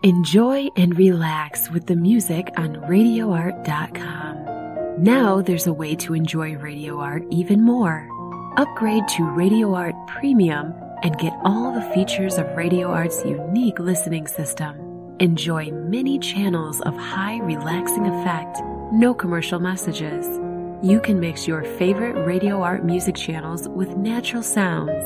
Enjoy and relax with the music on RadioArt.com. Now there's a way to enjoy Radio Art even more. Upgrade to Radio Art Premium and get all the features of Radio Art's unique listening system. Enjoy many channels of high relaxing effect, no commercial messages. You can mix your favorite Radio Art music channels with natural sounds